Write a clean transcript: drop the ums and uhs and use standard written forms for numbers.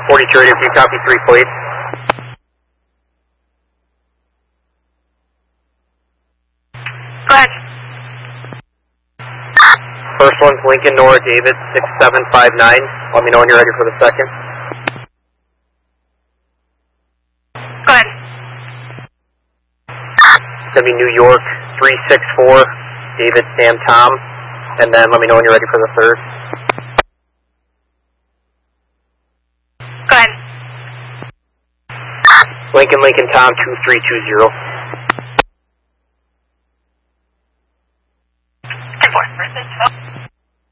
42 radio, can you copy 3, please? Go ahead. First one's Lincoln Nora David 6759. Let me know when you're ready for the second. Go ahead. It's going to be New York 364 David Sam Tom. And then let me know when you're ready for the third. Go ahead. Lincoln Tom 2320.